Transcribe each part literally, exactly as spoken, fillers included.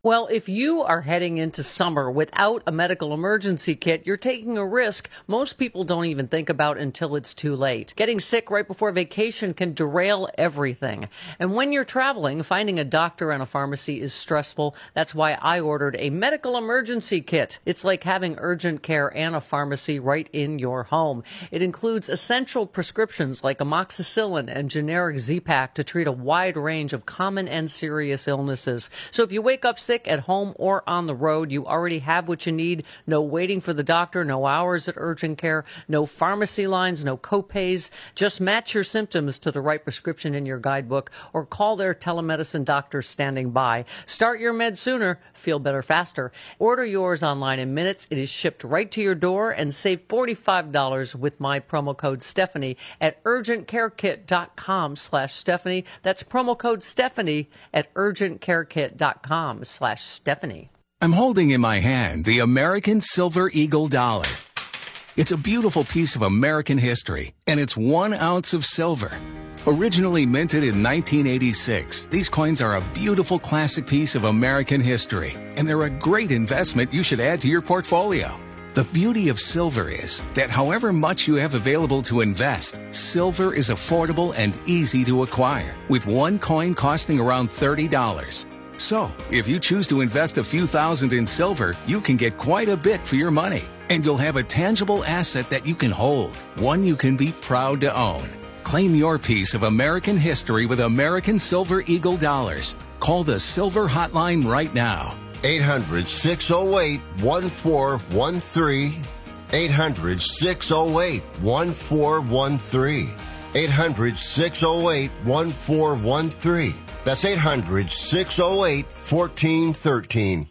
Well, if you are heading into summer without a medical emergency kit, you're taking a risk most people don't even think about until it's too late. Getting sick right before vacation can derail everything. And when you're traveling, finding a doctor and a pharmacy is stressful. That's why I ordered a medical emergency kit. It's like having urgent care and a pharmacy right in your home. It includes essential prescriptions like amoxicillin and generic Z-Pak to treat a wide range of common and serious illnesses. So if you wake up sick at home or on the road, you already have what you need. No waiting for the doctor, no hours at urgent care, no pharmacy lines, no copays. Just match your symptoms to the right prescription in your guidebook or call their telemedicine doctor standing by. Start your meds sooner, feel better faster. Order yours online in minutes. It is shipped right to your door, and save forty-five dollars with my promo code Stephanie at urgentcarekit.com slash Stephanie. That's promo code Stephanie at urgentcarekit.com slash Stephanie. I'm holding in my hand the American Silver Eagle Dollar. It's a beautiful piece of American history, and it's one ounce of silver. Originally minted in nineteen eighty-six, these coins are a beautiful classic piece of American history, and they're a great investment you should add to your portfolio. The beauty of silver is that however much you have available to invest, silver is affordable and easy to acquire, with one coin costing around thirty dollars. So, if you choose to invest a few thousand in silver, you can get quite a bit for your money. And you'll have a tangible asset that you can hold, one you can be proud to own. Claim your piece of American history with American Silver Eagle Dollars. Call the Silver Hotline right now. eight hundred, six oh eight, one four one three. eight hundred, six oh eight, one four one three. eight hundred, six oh eight, one four one three. That's eight hundred, six oh eight, one four one three.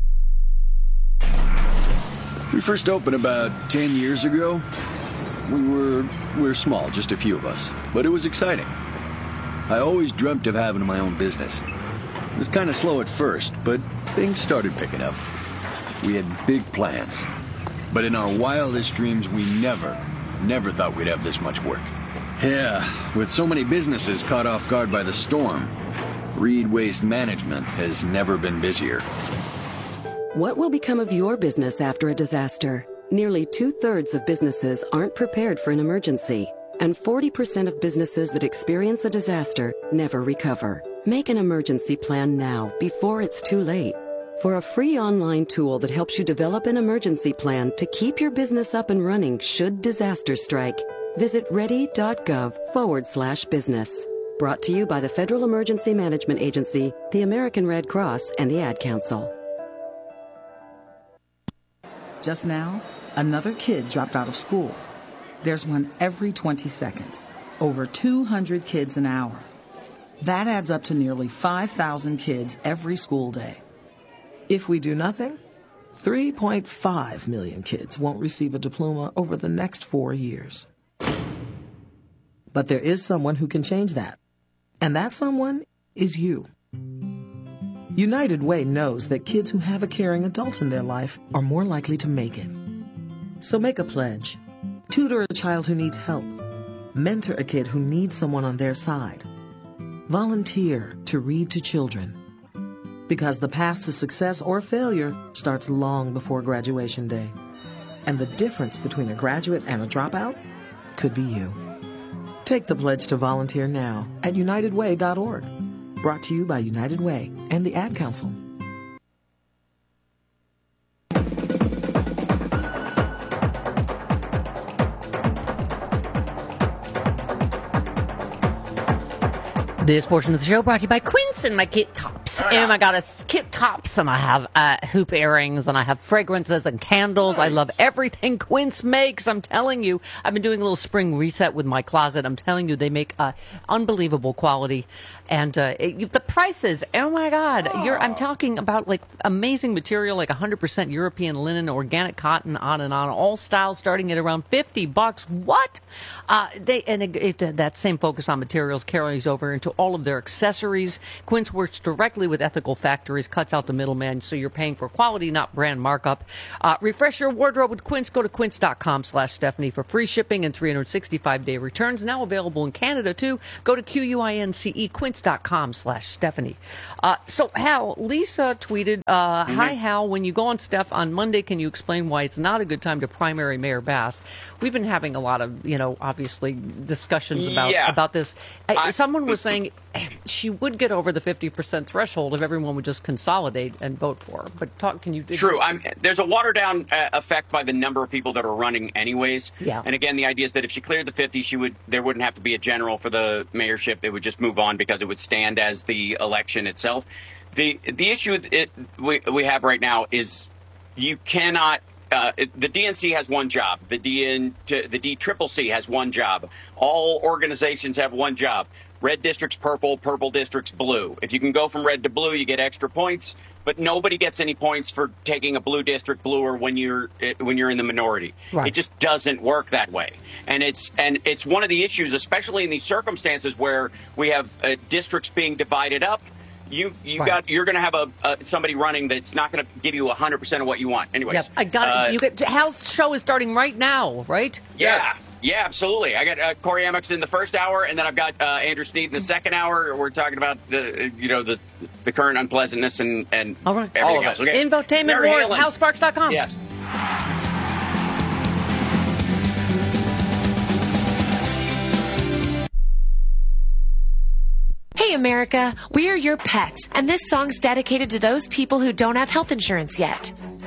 We first opened about ten years ago. We were, we were small, just a few of us, but it was exciting. I always dreamt of having my own business. It was kind of slow at first, but things started picking up. We had big plans, but in our wildest dreams, we never, never thought we'd have this much work. Yeah, with so many businesses caught off guard by the storm, Reed Waste Management has never been busier. What will become of your business after a disaster? Nearly two-thirds of businesses aren't prepared for an emergency, and forty percent of businesses that experience a disaster never recover. Make an emergency plan now, before it's too late. For a free online tool that helps you develop an emergency plan to keep your business up and running should disaster strike, visit ready.gov forward slash business. Brought to you by the Federal Emergency Management Agency, the American Red Cross, and the Ad Council. Just now, another kid dropped out of school. There's one every twenty seconds. Over two hundred kids an hour. That adds up to nearly five thousand kids every school day. If we do nothing, three point five million kids won't receive a diploma over the next four years. But there is someone who can change that. And that someone is you. United Way knows that kids who have a caring adult in their life are more likely to make it. So make a pledge. Tutor a child who needs help. Mentor a kid who needs someone on their side. Volunteer to read to children. Because the path to success or failure starts long before graduation day. And the difference between a graduate and a dropout could be you. Take the pledge to volunteer now at united way dot org. Brought to you by United Way and the Ad Council. This portion of the show brought to you by Quince and my kit tops. Oh, my God, it's kit tops, and I have uh, hoop earrings, and I have fragrances and candles. Nice. I love everything Quince makes. I'm telling you, I've been doing a little spring reset with my closet. I'm telling you, they make uh, unbelievable quality. And uh, it, the prices, oh my God, oh. You're, I'm talking about like amazing material, like one hundred percent European linen, organic cotton, on and on, all styles starting at around fifty bucks. What? Uh, they and it, it, that same focus on materials carries over into all of their accessories. Quince works directly with ethical factories, cuts out the middleman, so you're paying for quality, not brand markup. Uh, refresh your wardrobe with Quince. Go to quince.com slash Stephanie for free shipping and three hundred sixty-five day returns. Now available in Canada, too. Go to Q-U-I-N-C-E, quince.com slash Stephanie. Uh, so, Hal, Lisa tweeted, uh, mm-hmm. Hi, Hal. When you go on Steph on Monday, can you explain why it's not a good time to primary Mayor Bass? We've been having a lot of, you know, obviously discussions about, yeah. about this. I, Someone was saying she would get over the fifty percent threshold if everyone would just consolidate and vote for her. But talk, can you... True. I'm, there's a watered-down uh, effect by the number of people that are running anyways. Yeah. And again, the idea is that if she cleared the fifty, she would there wouldn't have to be a general for the mayorship. It would just move on because it would stand as the election itself. The the issue it, we we have right now is you cannot. Uh, it, the D N C has one job. The D N the D C C C has one job. All organizations have one job. Red district's purple, purple district's blue. If you can go from red to blue, you get extra points. But nobody gets any points for taking a blue district bluer when you're when you're in the minority. Right. It just doesn't work that way, and it's and it's one of the issues, especially in these circumstances where we have uh, districts being divided up. You you right. got you're going to have a uh, somebody running that's not going to give you one hundred percent of what you want. Anyways, yep, I got uh, it. You get, Hal's show is starting right now, right? Yeah. Yes. Yeah, absolutely. I got uh, Corey Amex in the first hour, and then I've got uh, Andrew Sneed in the second hour. We're talking about the, you know, the the current unpleasantness and, and All right. everything All else. of it. Okay. Infotainment Mary Wars, Halen. Hal Sparks dot com. Yes. Hey, America, we are your pets, and this song's dedicated to those people who don't have health insurance yet.